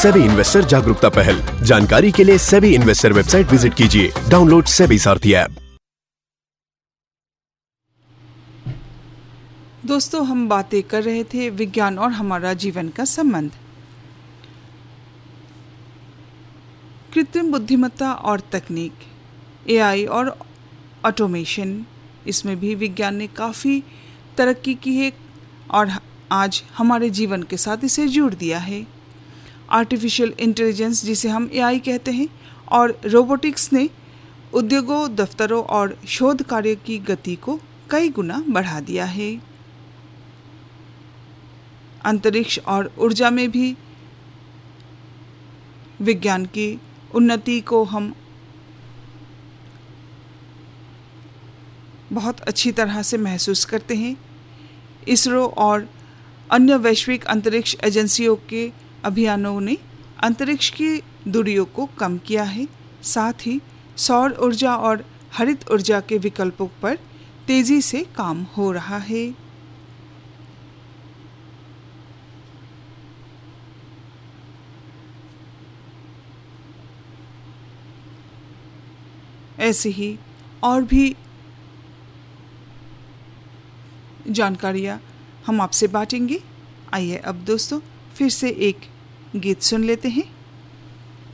SEBI investor जागरूकता पहल। जानकारी के लिए सेबी इन्वेस्टर वेबसाइट विजिट कीजिए। डाउनलोड सेबी सारथी ऐप। दोस्तों, हम बातें कर रहे थे विज्ञान और हमारा जीवन का संबंध। कृत्रिम बुद्धिमत्ता और तकनीक, एआई और ऑटोमेशन, इसमें भी विज्ञान ने काफ़ी तरक्की की है और आज हमारे जीवन के साथ इसे जोड़ दिया है। आर्टिफिशियल इंटेलिजेंस, जिसे हम एआई कहते हैं, और रोबोटिक्स ने उद्योगों, दफ्तरों और शोध कार्य की गति को कई गुना बढ़ा दिया है। अंतरिक्ष और ऊर्जा में भी विज्ञान की उन्नति को हम बहुत अच्छी तरह से महसूस करते हैं। इसरो और अन्य वैश्विक अंतरिक्ष एजेंसियों के अभियानों ने अंतरिक्ष की दूरियों को कम किया है। साथ ही सौर ऊर्जा और हरित ऊर्जा के विकल्पों पर तेजी से काम हो रहा है। ऐसे ही और भी जानकारियाँ हम आपसे बांटेंगे। आइए अब दोस्तों फिर से एक गीत सुन लेते हैं।